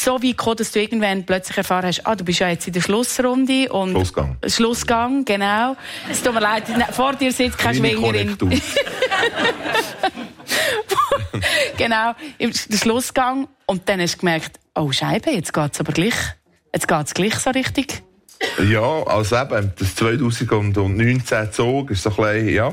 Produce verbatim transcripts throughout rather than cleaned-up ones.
so weit gekommen, dass du irgendwann plötzlich erfahren hast, ah, du bist ja jetzt in der Schlussrunde. Und Schlussgang. Schlussgang, genau. Es tut mir leid, vor dir sitzt keine Schwingerin. Genau, im Schlussgang. Und dann hast du gemerkt, oh Scheibe, jetzt geht's aber gleich, jetzt geht's gleich so richtig. Ja, also eben, das zwanzig neunzehn Zug ist so ein bisschen, ja,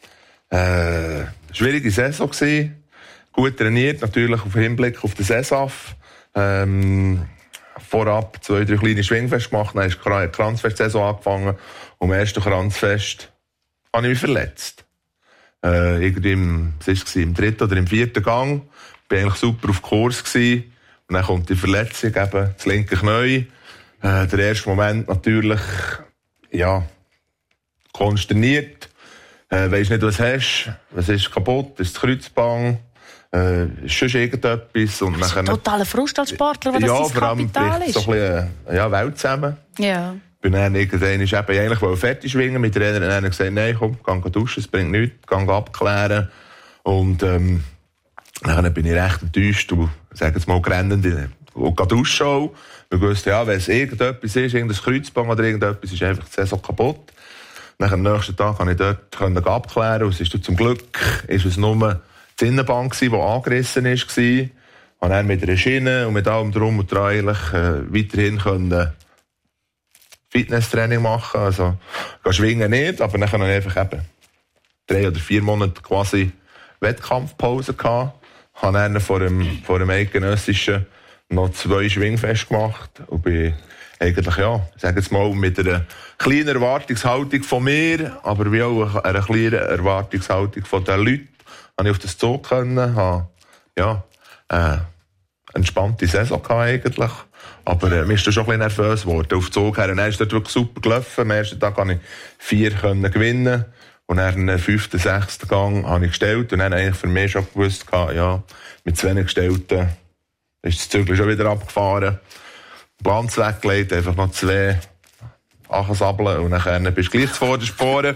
äh, schwierige Saison gewesen. Gut trainiert, natürlich auf Hinblick auf den Sesaf. Ähm, vorab zwei, drei kleine Schwingfeste gemacht, dann ist die Kranzfest-Saison angefangen. Und am ersten Kranzfest habe ich mich verletzt. Äh, irgendwie im, was ist es, im dritten oder im vierten Gang. Ich war eigentlich super auf Kurs gewesen. Und dann kommt die Verletzung, eben das linke Knie. Äh, der erste Moment natürlich, ja, konsterniert. Äh, weisst nicht, was du hast. Was ist kaputt? Ist das Kreuzband? Äh, ist schon irgendetwas. Und das ist ein totaler Frust als Sportler, weil ja, das dein Kapital ist. So ein bisschen, ja, Welt zusammen. Ja. Ich bin dann irgendwann, ich eben eigentlich fertig schwingen mit der Trainer, und gesagt, nein, komm, geh duschen, es bringt nichts, geh abklären. Und, ähm, dann bin ich recht enttäuscht und, sag jetzt mal, gerennend, und geh duschen auch. Wir wussten, ja, wenn es irgendetwas ist, irgendein Kreuzband oder irgendetwas, ist einfach die Saison kaputt. Dann am nächsten Tag konnte ich dort können abklären, und es ist zum Glück, ist es nur die Innenband gewesen, die angerissen ist, war. Und dann mit einer Schiene und mit allem drum und dran eigentlich, äh, weiterhin können Fitnesstraining machen, also schwingen nicht, aber dann habe ich einfach eben drei oder vier Monate quasi Wettkampfpause gehabt. Habe dann vor dem, vor dem eidgenössischen noch zwei Schwingfeste gemacht und bin eigentlich, ja, sag jetzt mal, mit einer kleinen Erwartungshaltung von mir, aber wie auch einer kleinen Erwartungshaltung von den Leuten, habe ich auf das Zug können, habe, ja, äh, entspannte Saison gehabt eigentlich. Aber äh, mir ist da schon ein bisschen nervös geworden auf den Zug her. Und dann ist dort wirklich super gelaufen. Am ersten Tag konnte ich vier können gewinnen. Und dann den fünften, sechsten Gang habe ich gestellt. Und dann eigentlich für mich schon gewusst, ja, mit zwei Gestellten ist das Zügel schon wieder abgefahren. Planz weggelegt, einfach noch zwei Achensabeln. Und dann bist du gleich vor den Sporen.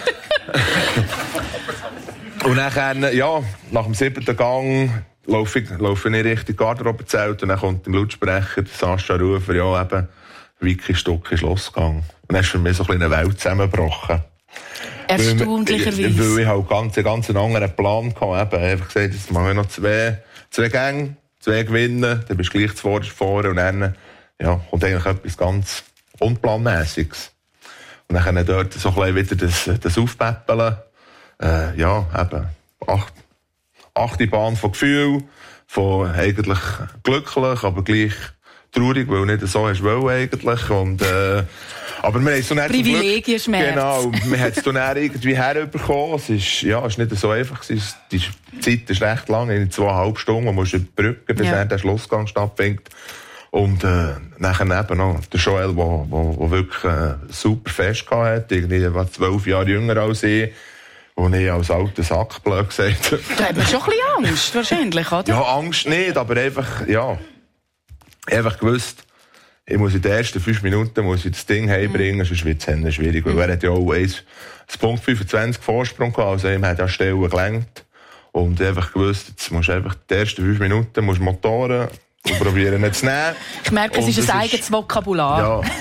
Und dann, ja, nach dem siebten Gang laufe ich, laufe ich in Richtung Garderobezelt und dann kommt im Lautsprecher Sascha Rufer, ja eben, Vicky Stuck ist losgegangen. Und dann ist für mich so ein bisschen eine Welt zusammengebrochen. Erstaunlicherweise. Weil ich halt ganz, einen ganz anderen Plan hatte. Eben, einfach gesagt, jetzt machen wir noch zwei, zwei Gänge, zwei gewinnen, dann bist du gleich zuvorderst vorne und dann, ja, kommt eigentlich etwas ganz Unplanmäßiges. Und dann können dort so ein bisschen wieder das, das Aufpäppeln. Äh, ja, eben, acht, achte Bahn von Gefühl, von eigentlich glücklich, aber gleich traurig, weil nicht so hast wollen eigentlich. Und, äh, aber wir haben es so nicht Privilegienschmerz. Genau, wir haben es dann irgendwie herbekommen. Es ist, ja, es ist nicht so einfach. Die Zeit ist recht lang, in zweieinhalb Stunden, man muss überbrücken, bis ja. der Schlussgang stattfindet. Und äh, nachher eben noch der Joel, der wirklich äh, super fest hatte, irgendwie zwölf Jahre jünger als ich. Und ich als alter Sack, blöd gesagt. Da hat man schon ein bisschen Angst, wahrscheinlich, oder? Ja, Angst nicht, aber einfach, ja, einfach gewusst, ich muss in den ersten fünf Minuten muss ich das Ding heimbringen, mhm. sonst wird es schwierig. Mhm. Weil er hat ja auch eins Punkt fünfundzwanzig Vorsprung gehabt, also ihm hat ja Stellen gelenkt. Und einfach gewusst, jetzt musst du einfach die ersten fünf Minuten musst Motoren und probieren nicht zu nehmen. Ich merke, es ist ein eigenes Vokabular. Ja.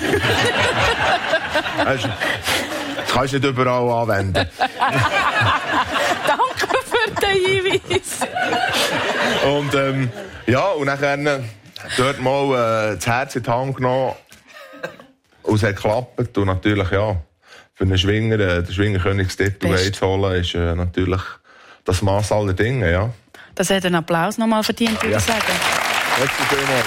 Das kannst du nicht überall anwenden. Danke für den Hinweis. Und, ähm, ja, und dann dort mal äh, das Herz in die Hand genommen. Und es hat geklappt. Und natürlich, ja, für einen Schwinger, äh, den Schwingerkönigstitel zu holen, ist äh, natürlich das Maß aller Dinge, ja. Das hat einen Applaus nochmal verdient, würde ja. ich sagen. Merci vielmals.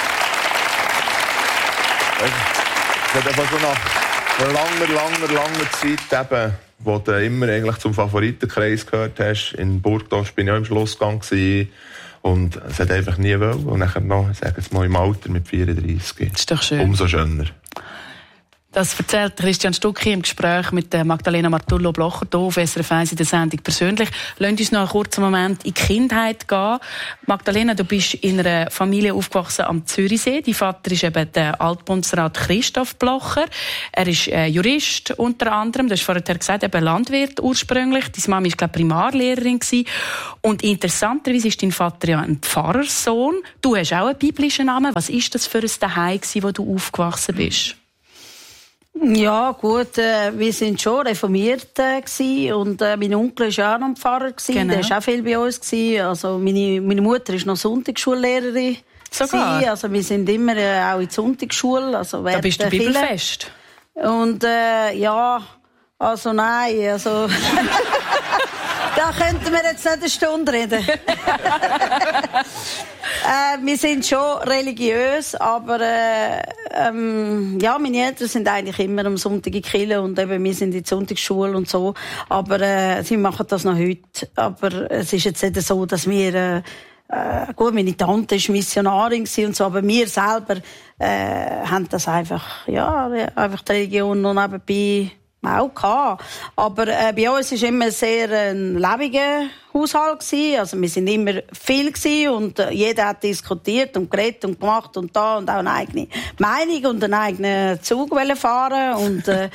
Es hat einfach so nach langer, langer, langer Zeit eben, wo du immer eigentlich zum Favoritenkreis gehört hast. In Burgdorf bin ich auch im Schlussgang gewesen. Und es hat einfach nie wollen. Und dann noch, sagen wir mal, im Alter mit vierunddreißig. Das ist doch schön. Umso schöner. Das erzählt Christian Stucki im Gespräch mit Magdalena Martullo-Blocher hier auf S R F eins in der Sendung «Persönlich». Lasst uns noch einen kurzen Moment in die Kindheit gehen. Magdalena, du bist in einer Familie aufgewachsen am Zürichsee. Dein Vater ist eben der Altbundesrat Christoph Blocher. Er ist äh, Jurist unter anderem. Du hast vorher gesagt, eben Landwirt ursprünglich. Deine Mama war, glaube ich, Primarlehrerin gewesen. Und interessanterweise ist dein Vater ja ein Pfarrerssohn. Du hast auch einen biblischen Namen. Was war das für ein Zuhause, wo du aufgewachsen bist? Ja, gut, äh, wir sind schon reformiert äh, gewesen, und äh, mein Onkel war auch noch ein Pfarrer gewesen, genau. Der war auch viel bei uns gewesen. Also meine, meine Mutter ist noch Sonntagsschullehrerin. Sogar? Gewesen. Also wir sind immer äh, auch in die Sonntagsschule. Also da bist du bibelfest? Und äh, ja, also nein, also... Da könnten wir jetzt nicht eine Stunde reden. äh, wir sind schon religiös, aber äh, ähm, ja, meine Eltern sind eigentlich immer am Sonntag in die Kirche und eben wir sind in der Sonntagsschule und so. Aber äh, sie machen das noch heute. Aber es ist jetzt nicht so, dass wir... Äh, Äh, gut, meine Tante war Missionarin und so, aber wir selber äh, haben das einfach, ja, einfach die Religion noch nebenbei auch gehabt. Aber äh, bei uns war immer sehr ein lebendiger Haushalt gewesen. Also wir sind immer viel gewesen und äh, jeder hat diskutiert und geredet und gemacht und da und auch eine eigene Meinung und einen eigenen Zug fahren und äh,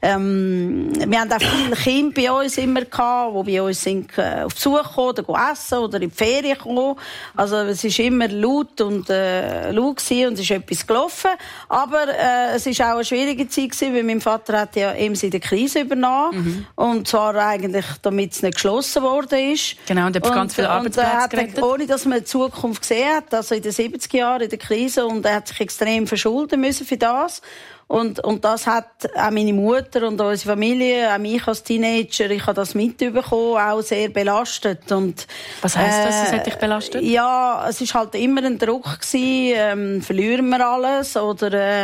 ähm, wir haben auch viele Kinder bei uns immer gehabt, die bei uns sind äh, auf Besuch gekommen oder essen oder in die Ferien gekommen. Also es ist immer laut und äh, laut gewesen und es ist etwas gelaufen. Aber äh, es ist auch eine schwierige Zeit gewesen, weil mein Vater hat ja eben in der Krise übernommen mhm. und zwar eigentlich, damit es nicht geschlossen worden ist. Genau, und hat ganz viele Arbeitsplätze gerettet. Ohne, dass man die Zukunft gesehen hat, also in den siebziger Jahren, in der Krise, und er hat sich extrem verschulden müssen für das. Und, und das hat auch meine Mutter und unsere Familie, auch mich als Teenager, ich habe das mitbekommen, auch sehr belastet. Und, was heisst das, äh, es hat dich belastet? Ja, es ist halt immer ein Druck gewesen, ähm, verlieren wir alles oder äh,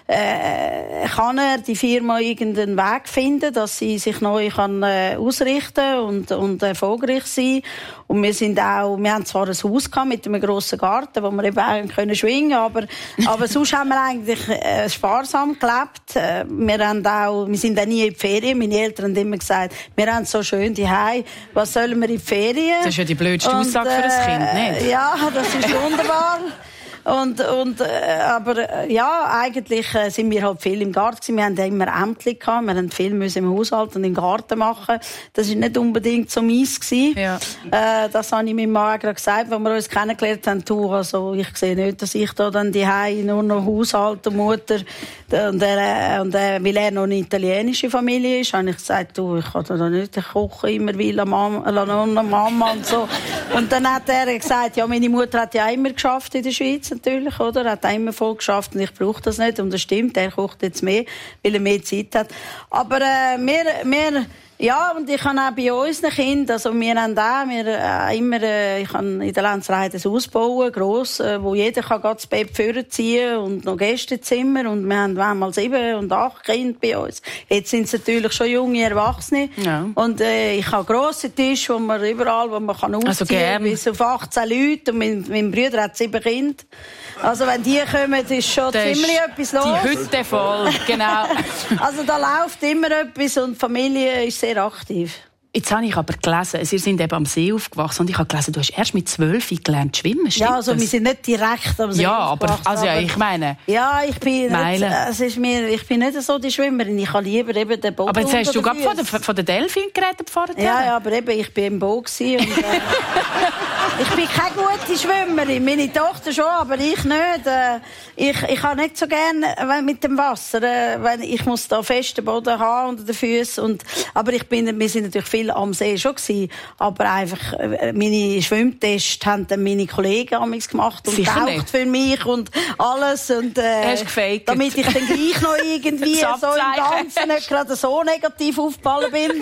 äh, kann er die Firma irgendeinen Weg finden, dass sie sich neu kann äh, ausrichten und, und erfolgreich sein. Und wir sind auch, wir haben zwar ein Haus gehabt mit einem grossen Garten, wo wir eben auch können schwingen, aber, aber sonst haben wir eigentlich äh, sparsam gelebt. Äh, wir haben auch, wir sind auch nie in die Ferien. Meine Eltern haben immer gesagt, wir haben so schön die Hause, was sollen wir in die Ferien? Das ist ja die blödste Aussage für ein Kind, nicht? Ja, das ist wunderbar. Und, und, äh, aber, äh, ja, eigentlich äh, sind wir halt viel im Garten gewesen. Wir haben ja immer Ämtchen gehabt. Wir haben viel müssen im Haushalt und im Garten machen. Das ist nicht unbedingt so meins gewesen. Ja. Äh, das habe ich meinem Mann gerade gesagt, als wir uns kennengelernt haben. Du, also, ich sehe nicht, dass ich da dann die Hause nur noch Haushalt und Mutter, und er, und er, weil er noch eine italienische Familie ist, habe ich gesagt, du, ich kann da nicht kochen, immer wie la Mama, la Nonna, Mama und so. Und dann hat er gesagt, ja, meine Mutter hat ja immer geschafft in der Schweiz. Natürlich, oder? Er hat auch immer voll geschafft und ich brauche das nicht. Und das stimmt, er kocht jetzt mehr, weil er mehr Zeit hat. Aber äh, wir, wir, ja, und ich habe auch bei unseren Kindern, also wir haben auch, wir, äh, immer, äh, ich kann in der Lenzerheide ein Haus bauen, gross, äh, wo jeder kann das Bett vorziehen und noch Gästezimmer. Und wir haben manchmal sieben und acht Kinder bei uns. Jetzt sind es natürlich schon junge Erwachsene. Ja. Und äh, ich habe grosse Tische, wo man überall, wo man kann ausziehen kann, also bis auf achtzehn Leute. Und mein, mein Bruder hat sieben Kinder. Also wenn die kommen, ist schon das ziemlich etwas los. Die Hütte voll, genau. Also da läuft immer etwas und die Familie ist sehr aktiv. Jetzt habe ich aber gelesen, Sie sind eben am See aufgewachsen und ich habe gelesen, du hast erst mit zwölf gelernt schwimmen, stimmt Ja, also das? wir sind nicht direkt am See ja, aufgewachsen. Aber, also ja, ich meine... Ja, ich bin, nicht, es ist mir, ich bin nicht so die Schwimmerin, ich habe lieber eben den Boot. Aber jetzt hast du gerade von der, von der Delfin geredet vorher. Ja, ja, aber eben, ich bin im Boot gewesen und, äh, ich bin keine gute Schwimmerin, meine Tochter schon, aber ich nicht. Äh, ich, ich habe nicht so gerne mit dem Wasser, äh, wenn ich muss da festen Boden haben unter den Füßen. Und, aber ich bin, wir sind natürlich viel am See schon gewesen, aber einfach äh, meine Schwimmtests haben dann meine Kollegen amigs gemacht und taucht für mich und alles und äh, hast gefaked. Damit ich dann gleich noch irgendwie so im Ganzen nicht gerade so negativ aufgefallen bin.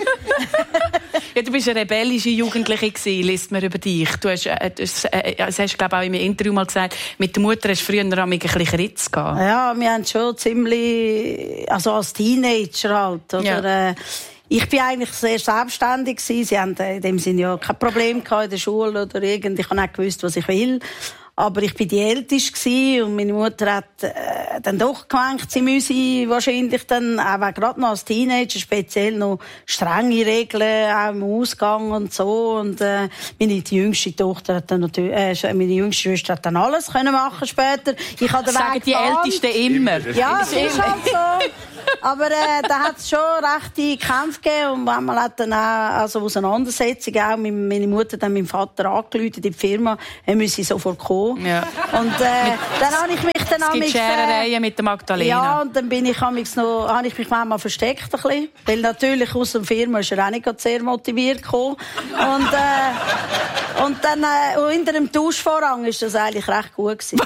Ja, du bist eine rebellische Jugendliche gewesen, liest man über dich. Du hast, äh, das, äh, das hast glaube auch in meinem Interview mal gesagt, mit der Mutter hast du früher noch ein bisschen Kritz gehabt. Ja, wir haben schon ziemlich, also als Teenager halt, oder? Ja. Äh, Ich bin eigentlich sehr selbstständig gewesen. Sie haben in dem Sinne ja kein Problem gehabt in der Schule oder irgend. Ich habe nicht gewusst, was ich will. Aber ich bin die Älteste und meine Mutter hat äh, dann doch gemerkt, sie müsse wahrscheinlich dann, auch gerade noch als Teenager, speziell noch strenge Regeln, auch im Ausgang und so. Und äh, meine die jüngste Tochter hat dann natürlich, äh, meine jüngste Schwester hat dann alles können machen später. Ich habe sagen die Ältesten immer. Ja, das ist halt so. Aber äh, da hat es schon rechte Kämpfe gegeben und manchmal hat dann auch also Auseinandersetzungen, auch mit meine Mutter dann meinem Vater angerufen in die Firma, er müsse sofort kommen. Ja. Und äh, dann habe ich mich dann es gibt Scherereien äh, mit der Magdalena. Ja, und dann bin ich noch, habe ich mich manchmal versteckt ein bisschen, weil natürlich aus der Firma ist er auch nicht sehr motiviert gekommen. Und, äh, und dann äh, hinter dem Tauschvorhang ist das eigentlich recht gut gewesen.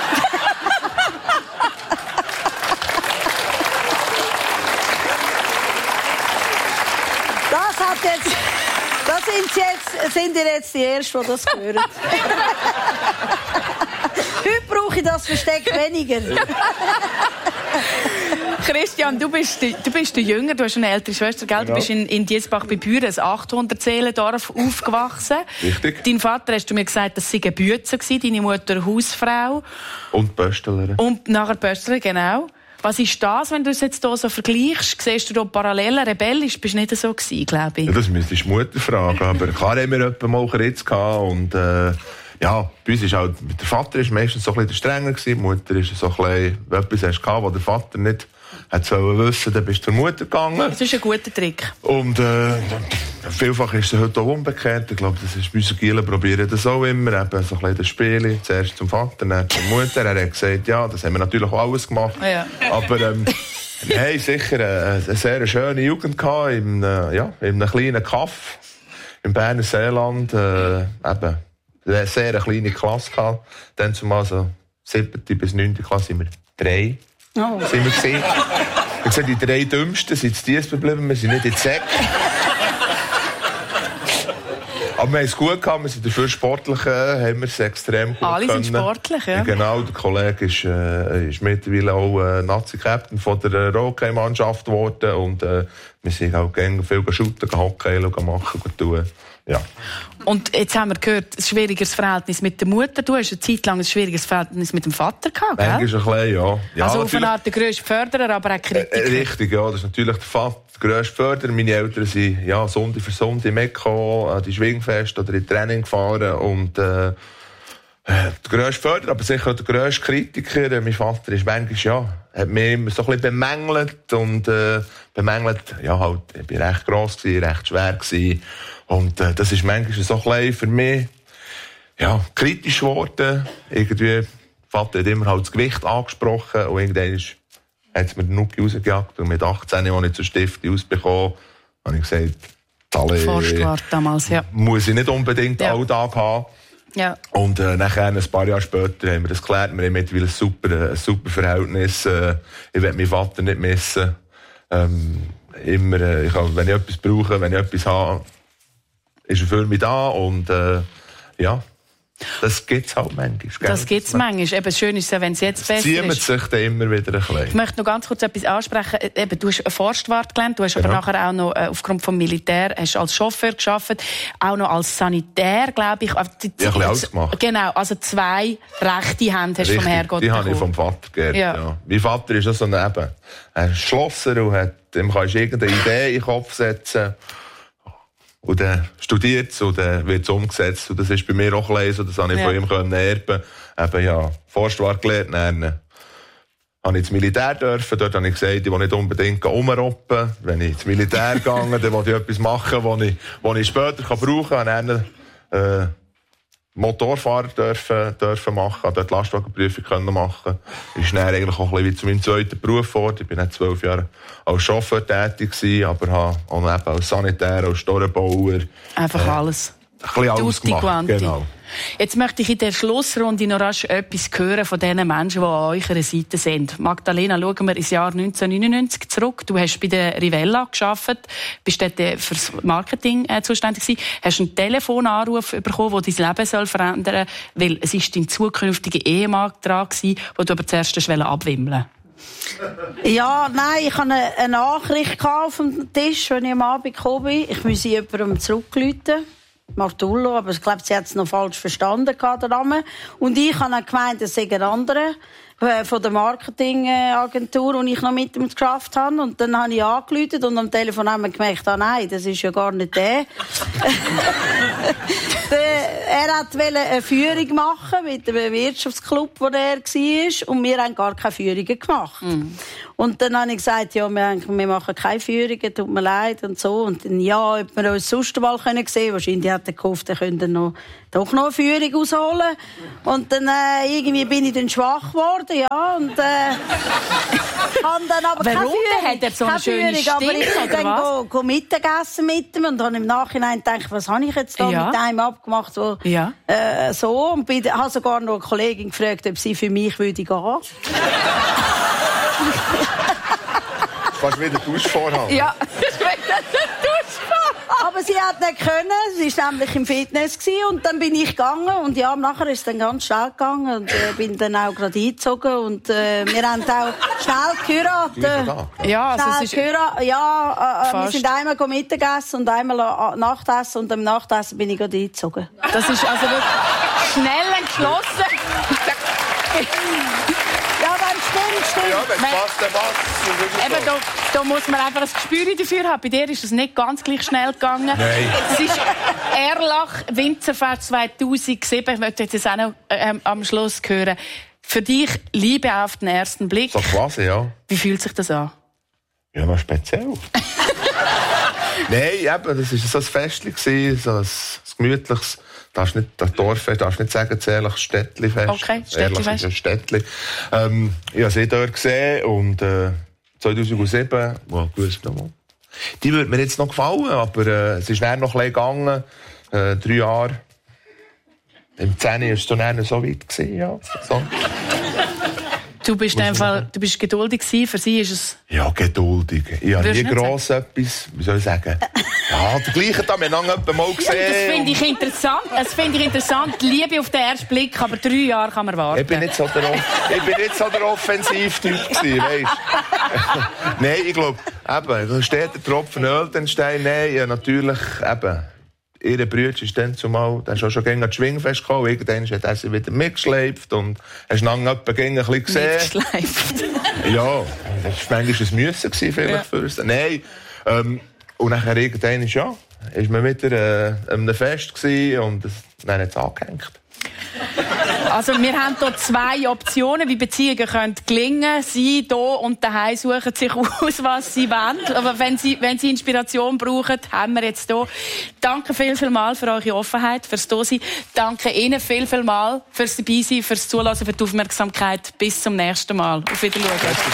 Das hat jetzt, das sind, jetzt, sind ihr jetzt die Ersten, die das hören. Heute brauche ich das Versteck weniger. Christian, du bist, du bist der Jünger, du hast eine ältere Schwester, gell? Du bist in, in Diesbach bei Büren, ein achthundert-Seelendorf, aufgewachsen. Richtig. Dein Vater, hast du mir gesagt, das sei eine Bütze gewesen, deine Mutter Hausfrau. Und Pöstlerin. Und nachher Pöstlerin, genau. Was ist das, wenn du es jetzt hier so vergleichst? Siehst du da Parallelen? Rebellisch bist du nicht so gewesen, glaube ich. Ja, das müsstest du die Mutter fragen. Aber klar haben wir jemanden mal Ritz gehabt. Und, äh, ja, bei uns ist halt, der Vater ist meistens so ein bisschen strenger gewesen. Die Mutter ist so ein bisschen, wenn etwas hast gehabt, was der Vater nicht hat sollen wissen, dann bist du zur Mutter gegangen. Das ist ein guter Trick. Und, äh, vielfach ist es heute auch umgekehrt. Ich glaube, das ist bei uns Gielen probieren das auch immer. Eben so ein bisschen das Spiel. Zuerst zum Vater, dann zur Mutter. Er hat gesagt, ja, das haben wir natürlich auch alles gemacht. Ja. Aber, ähm, wir haben sicher eine, eine sehr schöne Jugend gehabt, in, äh, ja, in einem kleinen Kaff im Berner Seeland. Äh, eben, eine sehr kleine Klasse gehabt. Dann zumal so siebte bis neunte Klasse sind wir drei. Oh. Sind wir gesehen. Ich sage, die drei Dümmsten sind in Dies geblieben, wir sind nicht in Säck. Aber wir haben es gut gehabt, wir sind dafür sportlich, äh, haben wir es extrem gut Alle können. sind sportlich, ja. Genau, der Kollege ist, äh, ist mittlerweile auch äh, Nazi-Captain von der Rockey-Mannschaft geworden und äh, wir sind auch gerne viel shooten, Hockey machen, tun. Ja. Und jetzt haben wir gehört, ein schwieriges Verhältnis mit der Mutter. Du hast eine Zeit lang ein schwieriges Verhältnis mit dem Vater gehabt, gell? Manchmal ein bisschen, ja. ja also auf eine Art der grösste Förderer, aber auch Kritiker. Äh, richtig, ja. Das ist natürlich der Vater, der grösste Förderer. Meine Eltern sind ja, Sonntag für Sonntag mitgekommen, an die Schwingfest oder in Training gefahren. Und äh, der grösste Förderer, aber sicher auch der grösste Kritiker. Mein Vater ist manchmal, ja, hat mich immer so ein bisschen bemängelt. Und äh, bemängelt, ja, halt, ich bin recht gross gewesen, recht schwer gewesen. Und äh, das ist manchmal so ein bisschen für mich ja, kritisch geworden. Irgendwie, Vater hat immer halt das Gewicht angesprochen und irgendwann hat es mir den Nuki rausgejagt. Und mit achtzehn, als ich zur Stifte ausbekommen, habe ich gesagt, alle Forstwart damals, ja. muss ich nicht unbedingt ja. Alltag haben. Ja. Und äh, nachher, ein paar Jahre später, haben wir das geklärt. Wir haben mittlerweile ein super, ein super Verhältnis. Äh, ich will meinen Vater nicht missen. Ähm, immer, äh, ich kann, wenn ich etwas brauche, wenn ich etwas habe, ist er für mich da und äh, ja, das gibt es halt manchmal. Gell? Das gibt es manchmal. Eben, schön ist es, wenn es jetzt besser zieht ist. sich dann immer wieder ein bisschen. Ich möchte noch ganz kurz etwas ansprechen. Eben, du hast Forstwart gelernt, du hast genau. aber nachher auch noch äh, aufgrund vom Militär hast als Chauffeur gearbeitet, auch noch als Sanitär, glaube ich. Ja, ein bisschen alles gemacht. Genau, also zwei rechte Hände hast du vom Herrgott die bekommen. habe ich vom Vater gelernt, ja. ja. Mein Vater ist auch so ein, eben, ein Schlosser und hat, dem kannst du irgendeine Idee in den Kopf setzen. Und dann studiert es und dann wird es umgesetzt. Und das ist bei mir auch ein so, das habe ich ja. von ihm können erben. Eben, ja, Forstwart gelernt, dann habe ich ins Militär dürfen. Dort habe ich gesagt, ich will nicht unbedingt rumroppen. Wenn ich ins Militär gehe, dann will ich etwas machen, was ich, was ich später kann brauchen kann. Und dann, äh, Motorfahrer dürfen, dürfen machen, dort Lastwagenprüfung können machen. Ist dann eigentlich auch ein bisschen wie zu meinem zweiten Beruf geworden. Ich bin nicht zwölf Jahre als Chauffeur tätig gewesen, aber habe auch eben als Sanitär, als Storenbauer. Einfach äh, alles. Ein bisschen alles gemacht, genau. Jetzt möchte ich in der Schlussrunde noch rasch etwas hören von den Menschen, die an eurer Seite sind. Magdalena, schauen wir ins Jahr neunzehnhundertneunundneunzig zurück. Du hast bei der Rivella gearbeitet, bist dort fürs Marketing äh, zuständig gewesen, hast einen Telefonanruf bekommen, der dein Leben soll verändern soll, weil es ist dein zukünftiger Ehemann dran gewesen, den du aber zuerst abwimmeln wolltest. Ja, nein, ich hatte eine, eine Nachricht auf dem Tisch, als ich am Abend gekommen bin. Ich musste jemandem zurückrufen. Martullo, aber ich glaube, sie hat es noch falsch verstanden, der Name. Und ich habe dann gemeint, es sei ein anderer von der Marketingagentur, wo ich noch mit ihm geschafft habe. Und dann habe ich angerufen und am Telefon haben wir gemerkt, ah nein, das ist ja gar nicht der. Er wollte eine Führung machen mit dem Wirtschaftsclub, wo er war, und wir haben gar keine Führungen gemacht. Mm. Und dann habe ich gesagt, ja, wir, wir machen keine Führungen, tut mir leid und so. Und dann, ja, ob wir uns sonst mal sehen können. Wahrscheinlich hat er gehofft, er könnte noch, doch noch eine Führung rausholen. Und dann äh, irgendwie bin ich dann schwach geworden, ja. Und äh, habe dann aber Warum? keine Führung. Hat er so eine schöne Führung, aber ich Stimme, bin dann go, go Mittagessen mit ihm und habe im Nachhinein gedacht, was habe ich jetzt da ja. mit einem abgemacht, wo, ja. äh, so. Und bin, habe sogar noch eine Kollegin gefragt, ob sie für mich würde gehen. Fast wieder Duschvorhang. Ja, das war Duschvorhang. Aber sie hat nicht können. Sie war nämlich im Fitness und dann bin ich gegangen und ja, nachher ist es dann ganz schnell gegangen und äh, bin dann auch gerade eingezogen und äh, wir haben auch schnell geheiratet. Ja, also schnell es ist geheiratet. Ja, äh, wir fast. sind einmal Mittagessen und einmal Nachtessen und am Nachtessen bin ich gerade eingezogen. Das ist also wirklich schnell entschlossen. Ja, wenn es stimmt, stimmt. Ja, wenn es passt, dann passt. Eben, da, da muss man einfach ein Gespür dafür haben. Bei dir ist es nicht ganz gleich schnell gegangen. Nein. Es ist Erlach Winzerfest zweitausendsieben. Ich möchte jetzt auch noch ähm, am Schluss hören. Für dich Liebe auf den ersten Blick. So quasi, ja. Wie fühlt sich das an? Ja, noch speziell. Nein, eben, das war so ein Festchen, so ein, ein gemütliches. Darfst nicht, das Dorffest, darfst nicht sagen, es ist ehrlich Städtli-Fest. Okay, Städtli-Fest. Ehrlich ist ein Städtli. Ähm, ich habe sie dort gesehen und äh, zweitausendsieben, well, gewusst noch mal. Die würde mir jetzt noch gefallen, aber äh, es ist dann noch ein bisschen gegangen, äh, drei Jahre. Im zehn war es dann so weit gewesen, ja. So. Du bist einfach, du bist geduldig gewesen. Für sie ist es... Ja, geduldig. Ich habe nie gross sagen? etwas, wie soll ich sagen? Ja, der gleiche haben wir lange mal gesehen. Ja, das finde ich interessant. Das finde ich interessant. Liebe auf den ersten Blick, aber drei Jahre kann man warten. Ich bin nicht so der, ich bin nicht so der Offensivtyp gewesen, weißt. Nein, ich glaube, eben, da steht der Tropfen Öl, dann steht, nein, ja, natürlich, eben. Ihre Brüder ist dann zumal, der ist auch schon gegen das Schwingfest gekommen. Irgendwann hat er sie wieder mitgeschleift und hast dann etwa gegen ein bisschen gesehen. Mitgeschleift? Ja, das war manchmal ein Müssen vielleicht ja. für uns. Nein, ähm, und nachher irgendwann ist ja, ist man wieder äh, an einem Fest gewesen und das, dann hat es angehängt. Also wir haben hier zwei Optionen, wie Beziehungen können gelingen. Sie hier und daheim suchen sich aus, was sie wollen. Aber wenn sie, wenn sie Inspiration brauchen, haben wir jetzt hier. Danke viel, viel mal für eure Offenheit, fürs Dasein. Danke Ihnen viel, viel mal fürs Dabeisein, fürs Zulassen, für die Aufmerksamkeit. Bis zum nächsten Mal. Auf Wiedersehen. Merci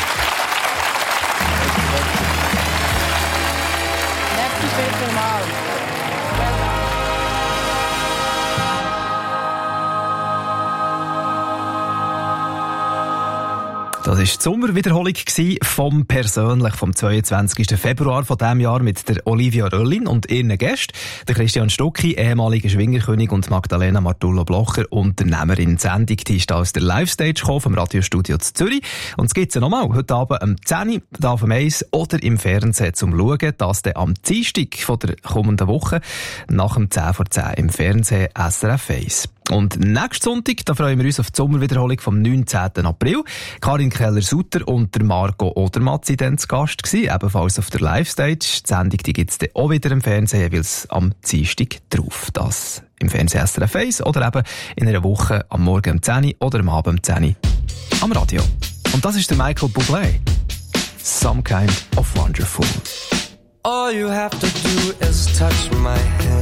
viel, viel mal. Das war die Sommerwiederholung vom Persönlich vom zweiundzwanzigsten Februar von diesem Jahr mit der Olivia Röllin und ihren Gästen, der Christian Stucki, ehemaliger Schwingerkönig, und Magdalena Martullo-Blocher, Unternehmerin. Die Sendung die ist aus der Live-Stage gekommen, vom Radiostudio zu Zürich. Und es gibt sie nochmal, heute Abend um zehn Uhr, da auf dem eins oder im Fernsehen zum Schauen. Das dann am Dienstag von der kommenden Woche, nach dem zehn vor zehn im Fernsehen S R F eins. Und nächsten Sonntag, da freuen wir uns auf die Sommerwiederholung vom neunzehnten April. Karin Keller-Sutter und der Marco Odermatt waren dann zu Gast gewesen, ebenfalls auf der Live-Stage. Die Sendung gibt es dann auch wieder im Fernsehen, jeweils am Dienstag drauf. Das im Fernsehen S R F eins oder eben in einer Woche am Morgen um zehn Uhr oder am Abend um zehn Uhr am Radio. Und das ist der Michael Bublé. Some Kind of Wonderful. All you have to do is touch my hand.